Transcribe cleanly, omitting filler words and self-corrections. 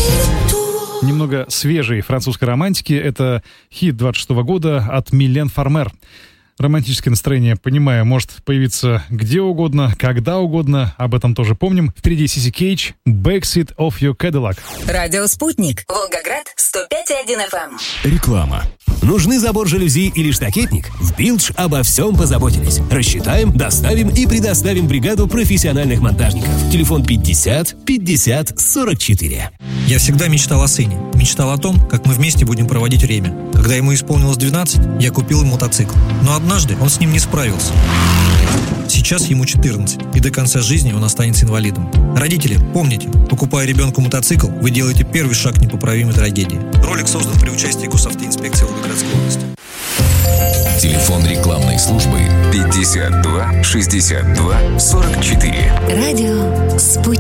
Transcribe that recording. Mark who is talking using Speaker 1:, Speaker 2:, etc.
Speaker 1: Немного свежей французской романтики. Это хит 26-го года от Милен Фармер. Романтическое настроение, понимаю, может появиться где угодно, когда угодно. Об этом тоже помним. Впереди Сиси Кейдж, Backseat of Your Cadillac.
Speaker 2: Радио «Спутник», Волгоград, 105,1 FM.
Speaker 3: Реклама. Нужны забор жалюзи или штакетник? В Билдж обо всем позаботились. Рассчитаем, доставим и предоставим бригаду профессиональных монтажников. Телефон 50 50 44.
Speaker 4: Я всегда мечтал о сыне. Мечтал о том, как мы вместе будем проводить время. Когда ему исполнилось 12, я купил ему мотоцикл. Но однажды он с ним не справился. Сейчас ему 14, и до конца жизни он останется инвалидом. Родители, помните, покупая ребенку мотоцикл, вы делаете первый шаг к непоправимой трагедии. Ролик создан при участии Госавтоинспекции Волгоградской области.
Speaker 3: Телефон рекламной службы 52 62 44.
Speaker 2: Радио «Спутник».